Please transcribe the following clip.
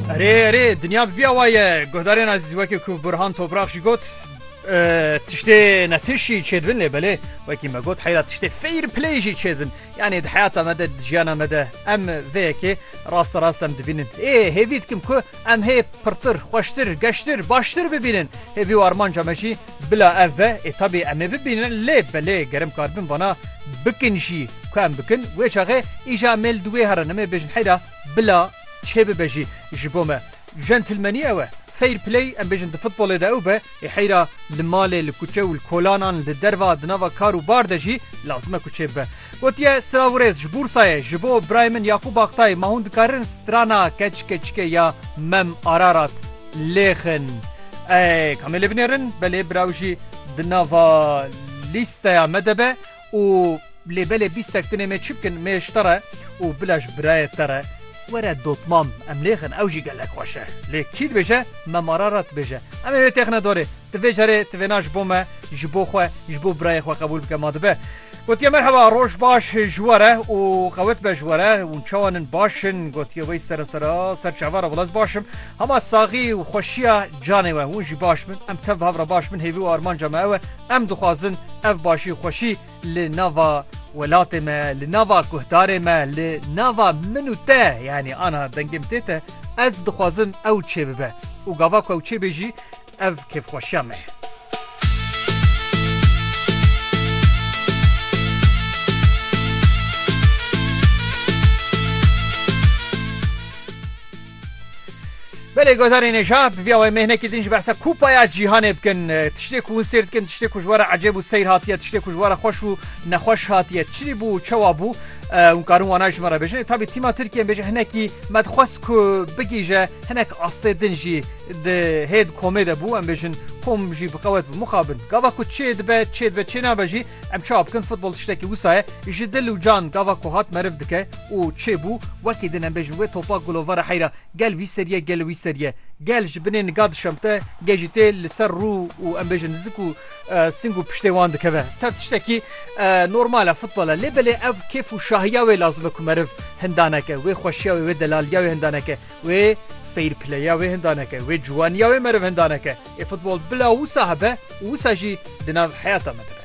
اره دنیا بیا وایه گهدارین عزیز وکی که برهان توبراخ شی گوت تشتی نتشی چیدبن لبله وکی ما گوت حیلا تشتی فیر پلیجی چیدبن یعنی ده حیاتا مده جیانا مده ام ویکی راست ام دبینن هیوید کم که ام هی پرتر خوشتر گشتر باشتر ببینن هیوی و ارمان جامشی بلا اوه طبی ام ببینن لبله گرم کاربن وانا بکنشی که ام بکن و چاقه ایجا مل دوی هرنمه بجن حیلا بلا چه ببجی جبومه جنتلمنی اوه فير بلاي ام بيجن فوتبول دا اوبه يحيرا المال الكوتشي والكولانان للدروا دنافا كارو باردجي لازم كوتشي به قوتيا سراوريز جبورساي جبو برايمن يعقوب اقتاي ماهوند كارن سترانا كچ يا مم ارارات ليخن كامل بنيرن بلي براوجي دنافا ليستا مدبه و لبلي بيستكتني ما تشبكن ما اشترى وبلاش برايه ترى ورد دوتمام ام ليخن اوجي قال لك واشه لكيد بجا ما مرارات بجا ام تخنا دوري تفجري تفناش بوما جبو خو جبو براي خو قبول بكما دبه قلت يا مرحبا روش باش جواره وقوت بجواره ونشوان باشن قلت يا وي سر شعباره بلاز باشم هما صاغي وخوشيا جاني ونجي باش من ام تف هفرا باش من هيفي وارمان جماعه ام دخوازن اف باشي خوشي لنافا ولاتي ما لنافا كهداري ما لنافا منو تا يعني انا دنجم تيتا از دخوازن او تشي ببه وقافاكو او تشي بيجي اف كيف خوشامه بله گذارین شاب بیا و مهنه کی دینج بحث کوپا جهان بکن تشتی کو سرت کن تشتی کو جوار عجب و سیر هاتیه تشتی کو جوار خوش و نخوش هاتیه چری بو چوابو اون کارون واناش مرا بجن طبعا تیم ترکیه بجه هنکی مدخواست کو بگیجه هنک اصل دنجی ده هید کومید بو ام بجن کوم جی بقوت مخابن گاوا کو چید به چنا بجی ام چاب کن فوتبال تشتکی وسای جدل و جان گاوا کو هات مرف دکه او چه بو وکی دنم بجن و توپا گلوور حیرا گل وی سریه گل جبنین قاد شمته جيتي لسر رو و ام بجن زكو سينغو بشتوان دكبه تشتكي نورمال فوتبول لبلي اف كيف وشاهياوي لازمكم مرف هندانك و خوشياوي و دلالياوي هندانك و فير بلاياوي هندانك و جوانياوي مرف هندانك فوتبول بلا وصاحبه وساجي دنا حياته